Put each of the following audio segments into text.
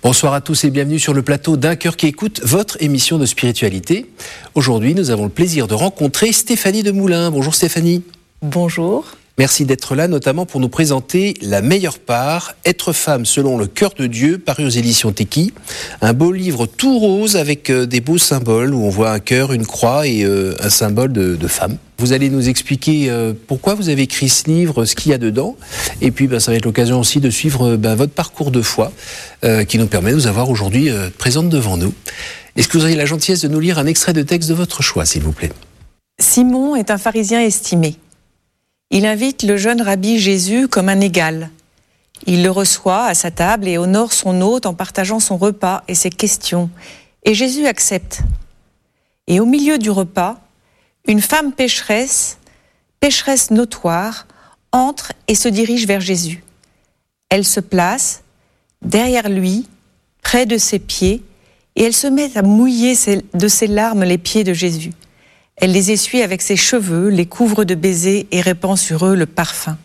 Bonsoir à tous et bienvenue sur le plateau d'Un cœur qui écoute, votre émission de spiritualité. Aujourd'hui, nous avons le plaisir de rencontrer Stéphanie Demoulin. Bonjour Stéphanie. Bonjour. Merci d'être là, notamment pour nous présenter La meilleure part, Être femme selon le cœur de Dieu, paru aux éditions Teki. Un beau livre tout rose avec des beaux symboles où on voit un cœur, une croix et un symbole de femme. Vous allez nous expliquer pourquoi vous avez écrit ce livre, ce qu'il y a dedans. Et puis ça va être l'occasion aussi de suivre votre parcours de foi qui nous permet de vous avoir aujourd'hui présente devant nous. Est-ce que vous auriez la gentillesse de nous lire un extrait de texte de votre choix, s'il vous plaît ? Simon est un pharisien estimé. Il invite le jeune rabbi Jésus comme un égal. Il le reçoit à sa table et honore son hôte en partageant son repas et ses questions. Et Jésus accepte. Et au milieu du repas, une femme pécheresse notoire, entre et se dirige vers Jésus. Elle se place derrière lui, près de ses pieds, et elle se met à mouiller de ses larmes les pieds de Jésus. Elle les essuie avec ses cheveux, les couvre de baisers et répand sur eux le parfum.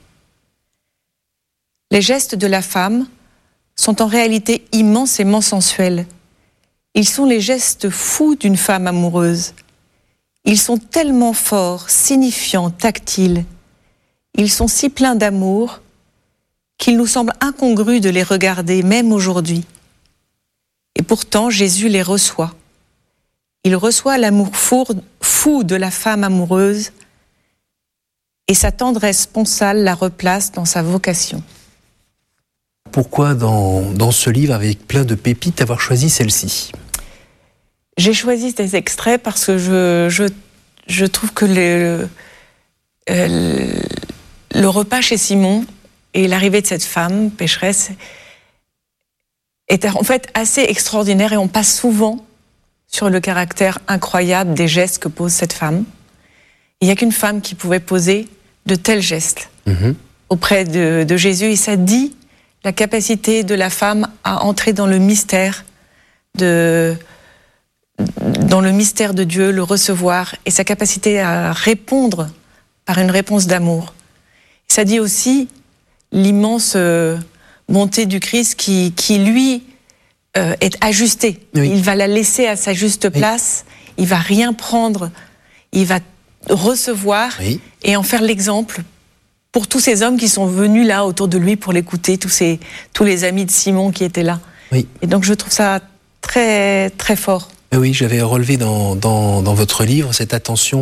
Les gestes de la femme sont en réalité immensément sensuels. Ils sont les gestes fous d'une femme amoureuse. Ils sont tellement forts, signifiants, tactiles. Ils sont si pleins d'amour qu'il nous semble incongru de les regarder, même aujourd'hui. Et pourtant, Jésus les reçoit. Il reçoit l'amour fou de la femme amoureuse et sa tendresse sponsale la replace dans sa vocation. Pourquoi dans ce livre, avec plein de pépites, avoir choisi celle-ci ? J'ai choisi ces extraits parce que je trouve que le repas chez Simon et l'arrivée de cette femme pécheresse est en fait assez extraordinaire et on passe souvent sur le caractère incroyable des gestes que pose cette femme. Il n'y a qu'une femme qui pouvait poser de tels gestes auprès de Jésus. Et ça dit la capacité de la femme à entrer dans le mystère de Dieu, le recevoir, et sa capacité à répondre par une réponse d'amour. Ça dit aussi l'immense bonté du Christ qui lui, est ajusté. Oui. Il va la laisser à sa juste place, oui. Il va rien prendre, il va recevoir oui. Et en faire l'exemple pour tous ces hommes qui sont venus là autour de lui pour l'écouter, tous les amis de Simon qui étaient là. Oui. Et donc je trouve ça très, très fort. Oui, j'avais relevé dans votre livre cette attention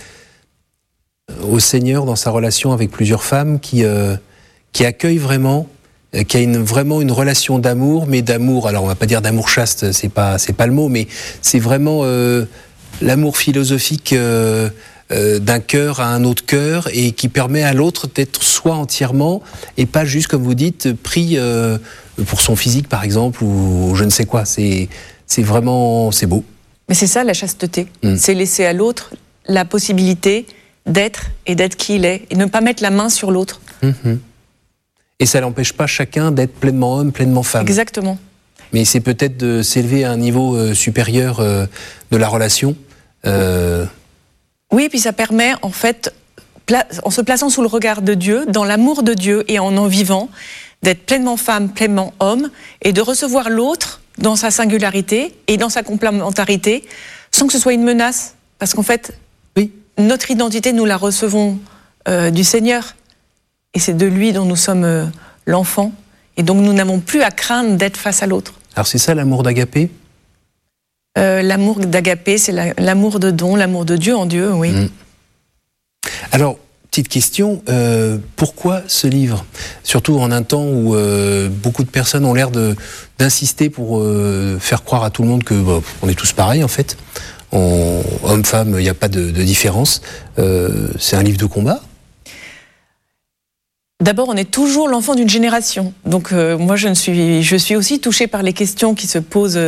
au Seigneur dans sa relation avec plusieurs femmes qui accueillent vraiment, qui a vraiment une relation d'amour, mais d'amour, alors on va pas dire d'amour chaste, c'est pas le mot, mais c'est vraiment l'amour philosophique d'un cœur à un autre cœur et qui permet à l'autre d'être soi entièrement et pas juste, comme vous dites, pris pour son physique par exemple ou je ne sais quoi. C'est vraiment, c'est beau. Mais c'est ça la chasteté, c'est laisser à l'autre la possibilité d'être et d'être qui il est et ne pas mettre la main sur l'autre. Et ça n'empêche pas chacun d'être pleinement homme, pleinement femme. Exactement. Mais c'est peut-être de s'élever à un niveau supérieur de la relation. Oui, puis ça permet, en fait, en se plaçant sous le regard de Dieu, dans l'amour de Dieu et en vivant, d'être pleinement femme, pleinement homme, et de recevoir l'autre dans sa singularité et dans sa complémentarité, sans que ce soit une menace. Parce qu'en fait, oui. Notre identité, nous la recevons du Seigneur. Et c'est de lui dont nous sommes l'enfant. Et donc nous n'avons plus à craindre d'être face à l'autre. Alors c'est ça l'amour d'Agapé ? L'amour d'Agapé, c'est l'amour de don, l'amour de Dieu en Dieu, oui. Alors, petite question, pourquoi ce livre ? Surtout en un temps où beaucoup de personnes ont l'air d'insister pour faire croire à tout le monde que on est tous pareils en fait. Homme-femme, il n'y a pas de différence. C'est un livre de combat ? D'abord, on est toujours l'enfant d'une génération. Donc, moi, je suis aussi touchée par les questions qui se posent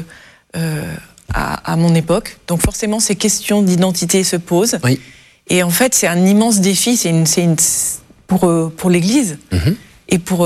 à mon époque. Donc, forcément, ces questions d'identité se posent. Oui. Et en fait, c'est un immense défi. Pour l'Église et pour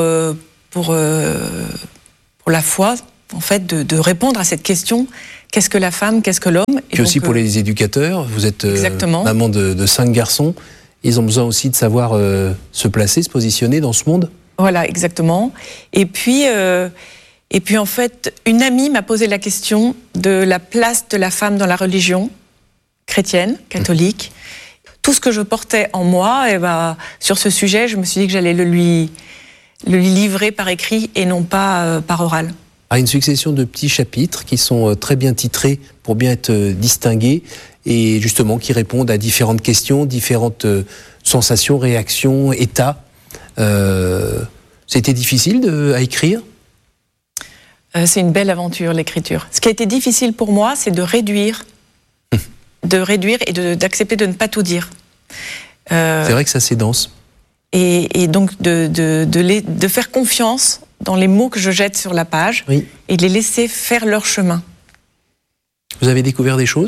la foi, en fait, de répondre à cette question. Qu'est-ce que la femme ? Qu'est-ce que l'homme ? Puis aussi pour les éducateurs. Vous êtes maman de 5 garçons. Ils ont besoin aussi de savoir se placer, se positionner dans ce monde. Voilà, exactement. Et puis, Et puis en fait, une amie m'a posé la question de la place de la femme dans la religion chrétienne, catholique. Tout ce que je portais en moi, et sur ce sujet, je me suis dit que j'allais le lui livrer par écrit et non pas par oral. Une succession de petits chapitres qui sont très bien titrés pour bien être distingués et justement qui répondent à différentes questions, différentes sensations, réactions, états. C'était difficile à écrire ? C'est une belle aventure, l'écriture. Ce qui a été difficile pour moi, c'est de réduire et d'accepter de ne pas tout dire. C'est vrai que ça, c'est dense. Et donc de faire confiance dans les mots que je jette sur la page, oui, et de les laisser faire leur chemin. Vous avez découvert des choses ?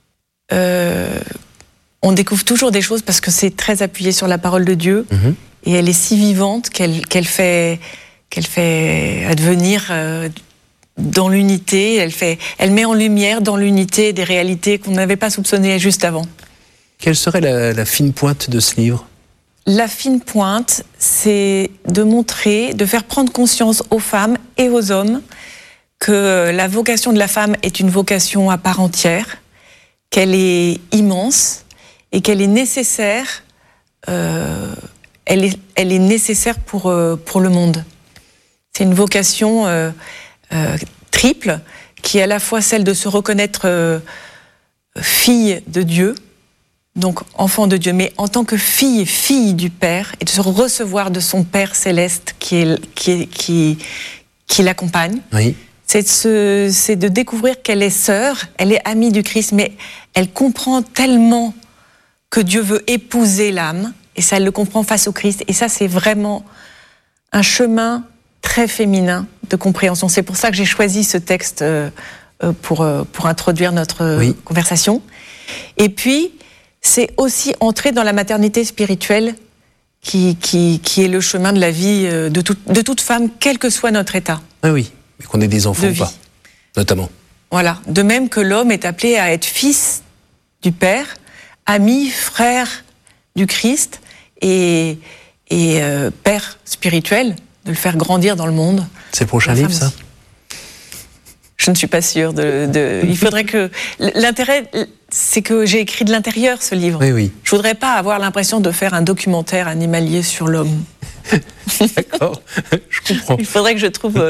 On découvre toujours des choses parce que c'est très appuyé sur la parole de Dieu, et elle est si vivante qu'elle fait advenir dans l'unité, elle met en lumière dans l'unité des réalités qu'on n'avait pas soupçonnées juste avant. Quelle serait la fine pointe de ce livre ? La fine pointe, c'est de montrer, de faire prendre conscience aux femmes et aux hommes que la vocation de la femme est une vocation à part entière, qu'elle est immense et qu'elle est nécessaire. Elle est nécessaire pour le monde. C'est une vocation triple, qui est à la fois celle de se reconnaître fille de Dieu, donc enfant de Dieu, mais en tant que fille du Père, et de se recevoir de son Père céleste qui l'accompagne. Oui. C'est de découvrir qu'elle est sœur, elle est amie du Christ, mais elle comprend tellement que Dieu veut épouser l'âme, et ça, elle le comprend face au Christ. Et ça, c'est vraiment un chemin très féminin de compréhension. C'est pour ça que j'ai choisi ce texte pour introduire notre conversation. Et puis, c'est aussi entrer dans la maternité spirituelle qui est le chemin de la vie de toute femme, quel que soit notre état. Ah oui, mais qu'on ait des enfants ou pas, notamment. Voilà. De même que l'homme est appelé à être fils du Père, ami, frère du Christ et père spirituel, de le faire grandir dans le monde. C'est le prochain livre, ça ? Je ne suis pas sûre il faudrait que... L'intérêt, c'est que j'ai écrit de l'intérieur, ce livre. Oui, oui. Je voudrais pas avoir l'impression de faire un documentaire animalier sur l'homme. D'accord, je comprends. Il faudrait que je trouve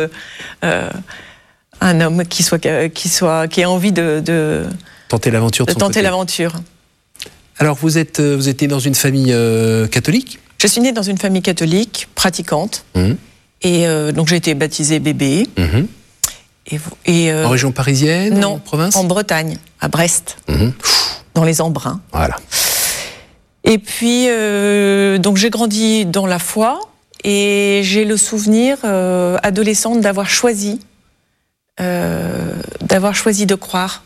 un homme qui ait envie de tenter l'aventure de son côté. L'aventure. Alors, vous êtes né dans une famille catholique ? Je suis née dans une famille catholique, pratiquante. Et donc j'ai été baptisée bébé. En région parisienne? Non, en province? En Bretagne, à Brest, dans les Embruns. Voilà. Et puis, donc j'ai grandi dans la foi, et j'ai le souvenir, adolescente, d'avoir choisi de croire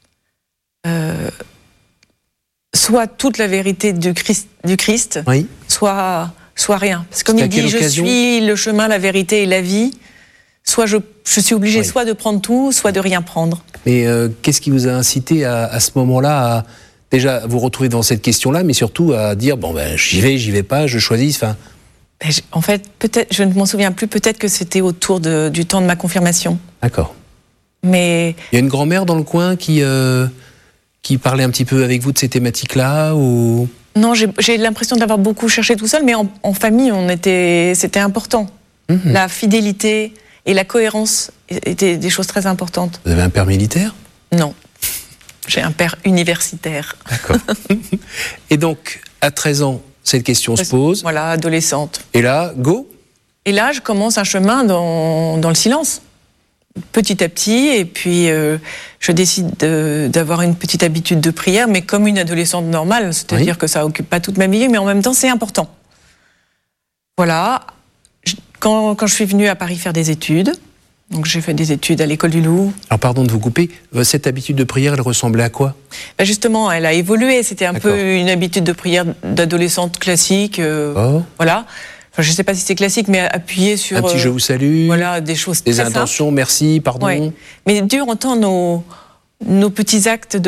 soit toute la vérité du Christ, oui, soit rien. Parce que comme il dit, je suis le chemin, la vérité et la vie, soit je suis obligée soit de prendre tout, soit de rien prendre. Mais qu'est-ce qui vous a incité à ce moment-là à déjà vous retrouver dans cette question-là, mais surtout à dire, j'y vais pas, je choisis, En fait, peut-être, je ne m'en souviens plus, peut-être que c'était autour du temps de ma confirmation. D'accord. Mais... Il y a une grand-mère dans le coin qui parlait un petit peu avec vous de ces thématiques-là ou... Non, j'ai l'impression d'avoir beaucoup cherché tout seul, mais en famille, c'était important. La fidélité et la cohérence étaient des choses très importantes. Vous avez un père militaire ? Non. J'ai un père universitaire. D'accord. Et donc, à 13 ans, cette question se pose. Voilà, adolescente. Et là, go ? Et là, je commence un chemin dans le silence. Petit à petit, et puis je décide d'avoir une petite habitude de prière, mais comme une adolescente normale, c'est-à-dire que ça occupe pas toute ma vie, mais en même temps, c'est important. Voilà. Quand je suis venue à Paris faire des études, donc j'ai fait des études à l'école du Louvre. Alors pardon de vous couper, cette habitude de prière, elle ressemblait à quoi ? Justement, elle a évolué. C'était un peu une habitude de prière d'adolescente classique. Voilà. Enfin, je ne sais pas si c'est classique, mais appuyé sur... Un petit je vous salue. Voilà, des choses des très intentions, simples. Merci, pardon. Ouais. Mais durant nos petits actes